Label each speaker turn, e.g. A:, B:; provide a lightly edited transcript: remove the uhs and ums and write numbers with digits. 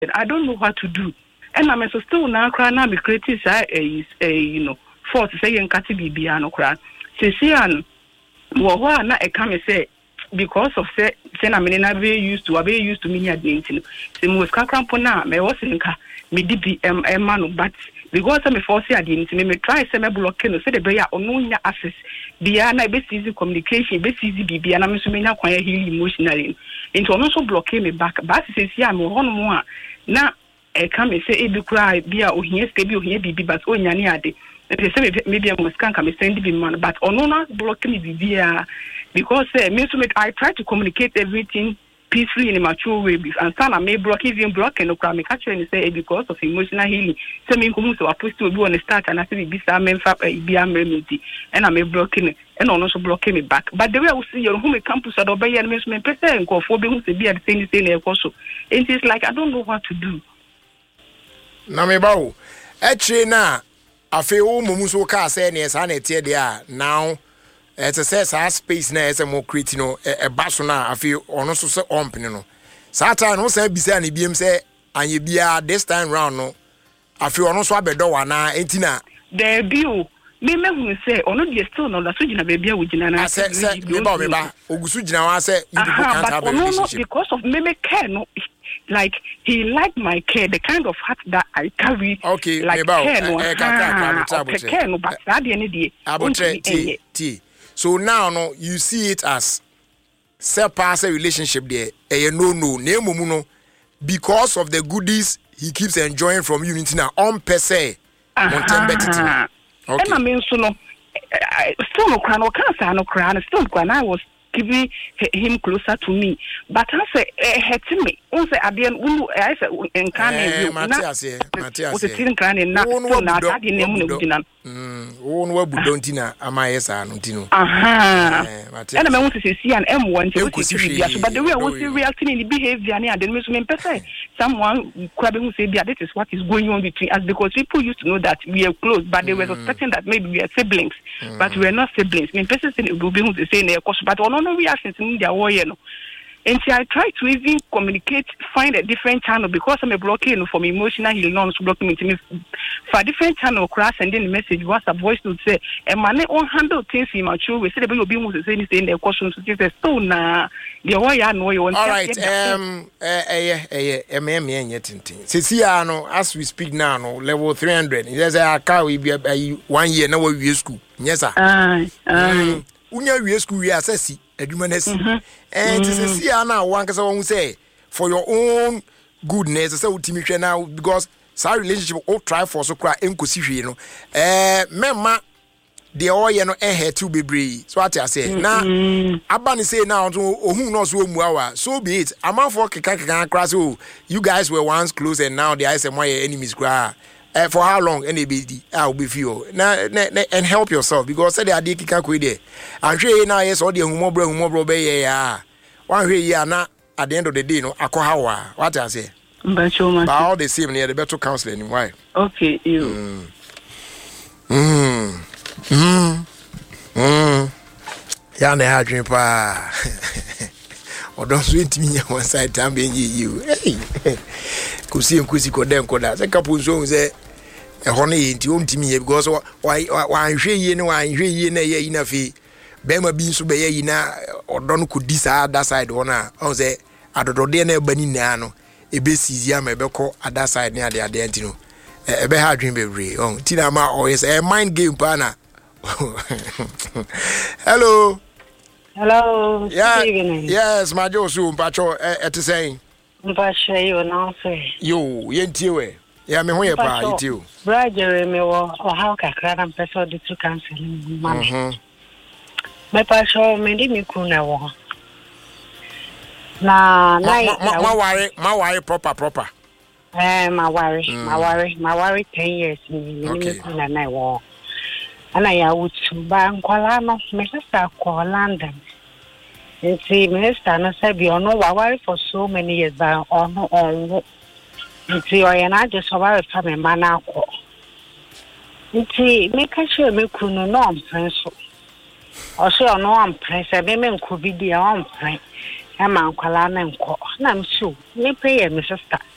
A: I don't know what to do. And I'm still now crying now. Me criticize fault say yen kati bibia no kra. Say wo na e come say because of say na me na be used to me adinti. Say mo ska krampo na me wo senka me di man but because me force adinti me try say me block no say the be ya ono nya access bia na be easy communication be easy bibia na me so me nya kwan heal emotionally. Into ono so block me back but say see am ho no mo a na e come say e bi kura bia ohia stay bi ohia bibi but onya ne ade. Maybe I must can't come send the man, but on not blocking the because I try to communicate everything peacefully in a mature way. And some I may block even block and no catch and say because of emotional healing. Some in community are supposed to do on the start and I say be some be a remedy and I may blocking it and also blocking me back. But the way I will see your home campus at obey and miss me and go for being to be at the same also. And it's like I don't know what to do.
B: Namebao, actually now. I feel Mumuso car saying yes, and it's there now. As a says, our space now is a more critical, a basona. I feel almost so open. Satan no say beside the BM say, and you be this time round. No, I feel almost what bedo na entina. There be you. Me who say, or not still no, that's what you baby with Jina. I said, me ba, Ogusu Jina, I said, you can't have a relationship. Because of me care, no. Like he liked my care, the kind of heart that I carry. Okay, like care, no, but that the end of so now, no, you see it as self-pass a relationship there. No, because of the goodies he keeps enjoying from you. On per se, okay. And I mean, so no, still no crown, no cancer, no crown, still when I was giving him closer to me, but I say, hurting me. Also, at the end, I said, incarnate, Matthias, was a tin cranning, not one, not in the one word, Dontina, Amaesa, Notino. And I want to see an M1, but the way I was reacting in the behavior, and then Miss per se, someone crabbing who say, yeah, this is what is going on between us because people used to know that we are close, but they were suspecting that maybe we are siblings, but we are not siblings. I mean, person will be saying, but no reactions in their warrior. And see, I try to even communicate, find a different channel because I'm a blocking from emotional healing, non blocking me for a different channel, crash and then the message was a voice to say, and my own handle things in mature. We said, you'll be able to say anything, their questions to say, so now, the warrior know you want. All right, Ceciano, as we speak now, no, level 300. There's a car we be 1 year, now we school. Yes, sir. Unya we school, we assess edumanesi. And to see now, one can say, for your own goodness, so ultimately now, because our relationship all try for so cry you know. Memma, the oil, you know, here to be brave. So what I say now, Abani say now, who knows who so be it. I'm out for crash. You guys were once close and now the eyes of my enemies cry. For how long anybody I'll be few and help yourself because say they are dicky there. I'm sure now yes all the humor be one way ya na at the end of the day no akohawa what I say but all the same near the better counseling why
A: okay you
B: ya na ha dream pa or don't sweet me one side time being you hey kusi kodem koda say couple so say e honey nti ontimi because why hwe ye ne wan hwe ye na ye na fi be ma bi so be ye na odon ko di sa other side ona on say adodode na bani na no e be sizi am e be ko other side ne ade anti no e be ha dream bebre on ti na ma o yes a mind game pa na hello yeah, yes my Josu mpacho et saying
C: mpasha yo na say
B: yo yentiwe ya me ho ye pa yitio
C: brother me wo o ha kakra na person de to cancel mama me pasha me di mi kuna wo na ma worry proper ma worry 10 years me kuna na wo ana ya wutu ba nkwala no me sister ko London. Nti minister na say bi ono wa for so many years ba ono nti o ya na just survive family man akọ. Nti me ka sure me kunu no ampreso. O se ono ampresa be me nko bi dia ampre. E ma nkwala na nko. Na msu me pay me sister.